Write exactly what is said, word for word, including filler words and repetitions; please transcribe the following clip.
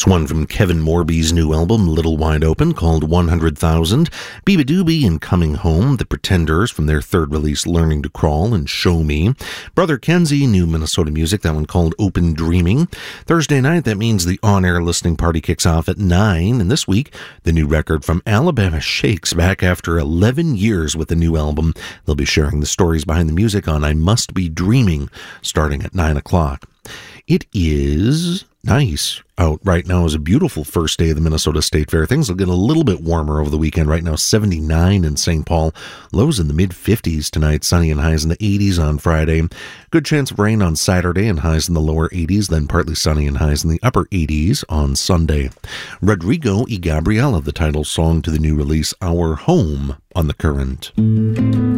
That's one from Kevin Morby's new album, Little Wide Open, called one hundred thousand. Biba Doobie and Coming Home, The Pretenders from their third release, Learning to Crawl and Show Me. Brother Kenzie, new Minnesota music, that one called Open Dreaming. Thursday night, that means the on-air listening party kicks off at nine. And this week, the new record from Alabama Shakes, back after eleven years with the new album. They'll be sharing the stories behind the music on I Must Be Dreaming, starting at nine o'clock. It is nice out right now. Is a beautiful first day of the Minnesota State Fair. Things will get a little bit warmer over the weekend. Right now, seventy-nine in Saint Paul. Lows in the mid-fifties tonight. Sunny and highs in the eighties on Friday. Good chance of rain on Saturday and highs in the lower eighties. Then partly sunny and highs in the upper eighties on Sunday. Rodrigo y Gabriela, the title song to the new release, Our Home, on The Current.